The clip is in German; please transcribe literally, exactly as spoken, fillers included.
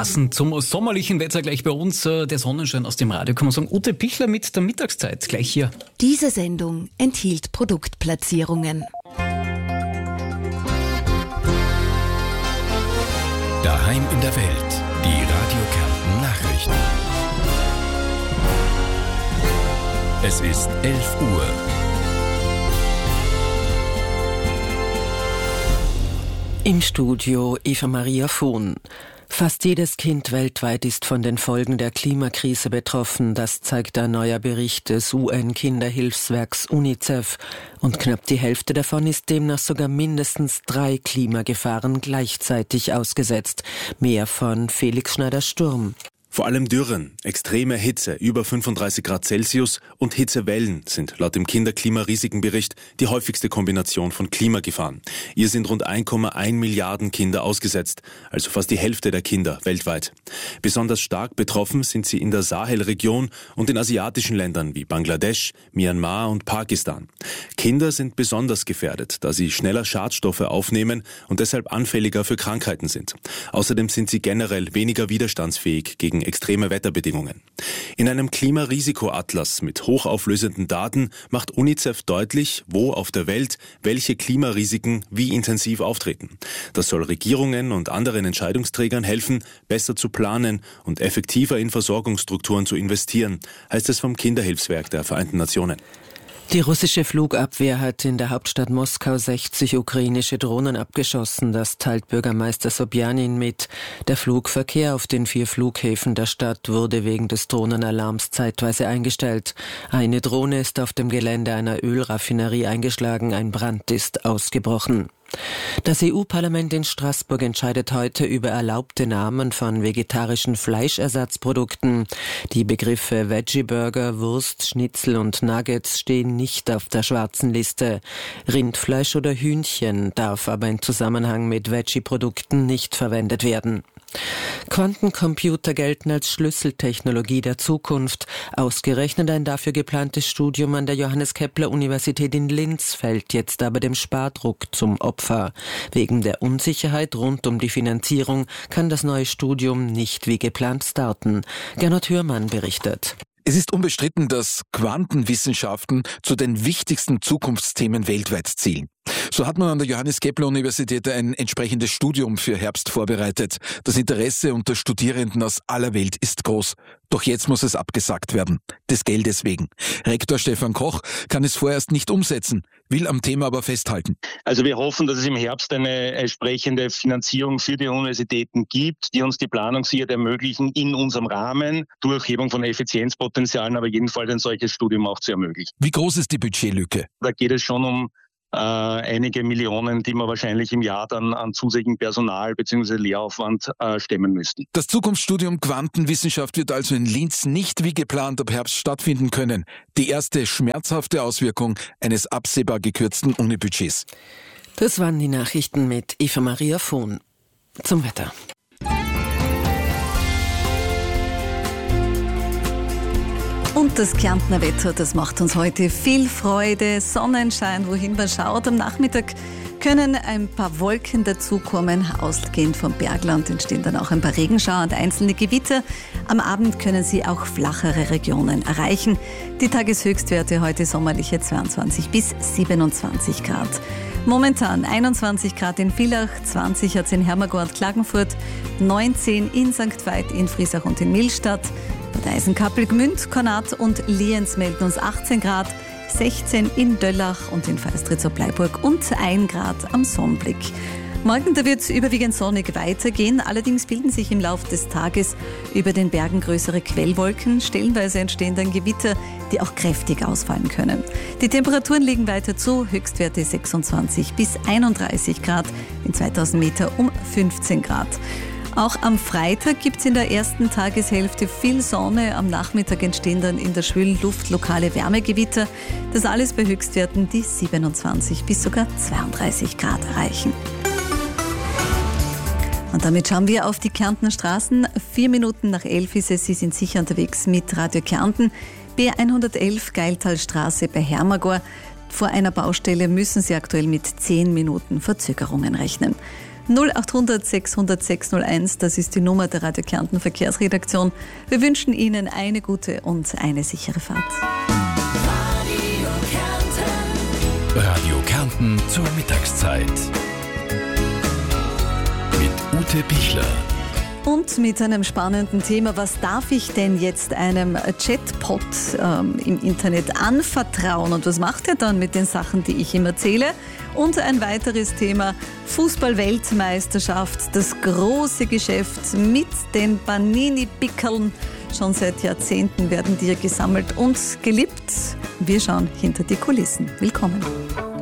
Passend zum sommerlichen Wetter gleich bei uns äh, der Sonnenschein aus dem Radio, kann man sagen. Ute Pichler mit der Mittagszeit, gleich hier. Diese Sendung enthielt Produktplatzierungen. Daheim in der Welt, die Radio Kärnten Nachrichten. Es ist elf Uhr. Im Studio Eva Maria Vohn. Fast jedes Kind weltweit ist von den Folgen der Klimakrise betroffen. Das zeigt ein neuer Bericht des U N-Kinderhilfswerks UNICEF. Und knapp die Hälfte davon ist demnach sogar mindestens drei Klimagefahren gleichzeitig ausgesetzt. Mehr von Felix Schneider-Sturm. Vor allem Dürren, extreme Hitze über fünfunddreißig Grad Celsius und Hitzewellen sind laut dem Kinderklimarisikenbericht die häufigste Kombination von Klimagefahren. Ihr sind rund eins Komma eins Milliarden Kinder ausgesetzt, also fast die Hälfte der Kinder weltweit. Besonders stark betroffen sind sie in der Sahelregion und in asiatischen Ländern wie Bangladesch, Myanmar und Pakistan. Kinder sind besonders gefährdet, da sie schneller Schadstoffe aufnehmen und deshalb anfälliger für Krankheiten sind. Außerdem sind sie generell weniger widerstandsfähig gegen extreme Wetterbedingungen. In einem Klimarisikoatlas mit hochauflösenden Daten macht UNICEF deutlich, wo auf der Welt welche Klimarisiken wie intensiv auftreten. Das soll Regierungen und anderen Entscheidungsträgern helfen, besser zu planen und effektiver in Versorgungsstrukturen zu investieren, heißt es vom Kinderhilfswerk der Vereinten Nationen. Die russische Flugabwehr hat in der Hauptstadt Moskau sechzig ukrainische Drohnen abgeschossen. Das teilt Bürgermeister Sobjanin mit. Der Flugverkehr auf den vier Flughäfen der Stadt wurde wegen des Drohnenalarms zeitweise eingestellt. Eine Drohne ist auf dem Gelände einer Ölraffinerie eingeschlagen. Ein Brand ist ausgebrochen. Das E U-Parlament in Straßburg entscheidet heute über erlaubte Namen von vegetarischen Fleischersatzprodukten. Die Begriffe Veggie-Burger, Wurst, Schnitzel und Nuggets stehen nicht auf der schwarzen Liste. Rindfleisch oder Hühnchen darf aber in Zusammenhang mit Veggie-Produkten nicht verwendet werden. Quantencomputer gelten als Schlüsseltechnologie der Zukunft. Ausgerechnet ein dafür geplantes Studium an der Johannes-Kepler-Universität in Linz fällt jetzt aber dem Spardruck zum Opfer. Wegen der Unsicherheit rund um die Finanzierung kann das neue Studium nicht wie geplant starten. Gernot Hürmann berichtet. Es ist unbestritten, dass Quantenwissenschaften zu den wichtigsten Zukunftsthemen weltweit zählen. So hat man an der Johannes-Kepler-Universität ein entsprechendes Studium für Herbst vorbereitet. Das Interesse unter Studierenden aus aller Welt ist groß. Doch jetzt muss es abgesagt werden. Des Geldes wegen. Rektor Stefan Koch kann es vorerst nicht umsetzen, will am Thema aber festhalten. Also wir hoffen, dass es im Herbst eine entsprechende Finanzierung für die Universitäten gibt, die uns die Planungssicherheit ermöglichen, in unserem Rahmen, durch Hebung von Effizienzpotenzialen, aber jedenfalls ein solches Studium auch zu ermöglichen. Wie groß ist die Budgetlücke? Da geht es schon um Äh, einige Millionen, die wir wahrscheinlich im Jahr dann an zusätzlichem Personal bzw. Lehraufwand äh, stemmen müssten. Das Zukunftsstudium Quantenwissenschaft wird also in Linz nicht wie geplant ab Herbst stattfinden können. Die erste schmerzhafte Auswirkung eines absehbar gekürzten Unibudgets. Das waren die Nachrichten mit Eva Maria Vohn. Zum Wetter. Und das Kärntner Wetter, das macht uns heute viel Freude. Sonnenschein, wohin man schaut. Am Nachmittag können ein paar Wolken dazukommen. Ausgehend vom Bergland entstehen dann auch ein paar Regenschauer und einzelne Gewitter. Am Abend können sie auch flachere Regionen erreichen. Die Tageshöchstwerte heute sommerliche zweiundzwanzig bis siebenundzwanzig Grad. Momentan einundzwanzig Grad in Villach, zwanzig hat es in Hermagor und Klagenfurt, neunzehn in Sankt Veit, in Friesach und in Millstatt. Bad Eisenkappel, Gmünd, Konrad und Lienz melden uns achtzehn Grad, sechzehn in Döllach und in Feistritz-Bleiburg und ein Grad am Sonnenblick. Morgen da wird es überwiegend sonnig weitergehen, allerdings bilden sich im Laufe des Tages über den Bergen größere Quellwolken. Stellenweise entstehen dann Gewitter, die auch kräftig ausfallen können. Die Temperaturen liegen weiter zu, Höchstwerte sechsundzwanzig bis einunddreißig Grad, in zweitausend Meter um fünfzehn Grad. Auch am Freitag gibt es in der ersten Tageshälfte viel Sonne. Am Nachmittag entstehen dann in der schwülen Luft lokale Wärmegewitter. Das alles bei Höchstwerten, die siebenundzwanzig bis sogar zweiunddreißig Grad erreichen. Und damit schauen wir auf die Kärntner Straßen. Vier Minuten nach elf ist es. Sie sind sicher unterwegs mit Radio Kärnten. B hundertelf Geiltalstraße bei Hermagor. Vor einer Baustelle müssen Sie aktuell mit zehn Minuten Verzögerungen rechnen. null acht hundert sechshundert sechshunderteins, das ist die Nummer der Radio Kärnten Verkehrsredaktion. Wir wünschen Ihnen eine gute und eine sichere Fahrt. Radio Kärnten. Radio Kärnten zur Mittagszeit. Mit Ute Pichler. Und mit einem spannenden Thema, was darf ich denn jetzt einem Chatbot ähm, im Internet anvertrauen und was macht er dann mit den Sachen, die ich ihm erzähle? Und ein weiteres Thema, Fußball-Weltmeisterschaft, das große Geschäft mit den Panini-Pickeln. Schon seit Jahrzehnten werden die gesammelt und geliebt. Wir schauen hinter die Kulissen. Willkommen.